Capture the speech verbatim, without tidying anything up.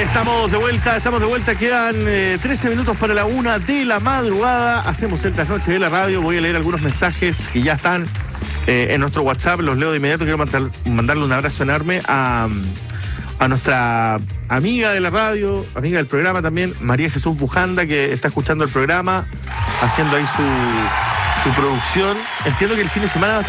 Estamos de vuelta, estamos de vuelta, quedan eh, trece minutos para la una de la madrugada. Hacemos el trasnoche de la radio. Voy a leer algunos mensajes que ya están eh, en nuestro WhatsApp, los leo de inmediato. Quiero mandar, mandarle un abrazo enorme a, a nuestra amiga de la radio, amiga del programa también, María Jesús Bujanda, que está escuchando el programa, haciendo ahí su, su producción. Entiendo que el fin de semana va a estar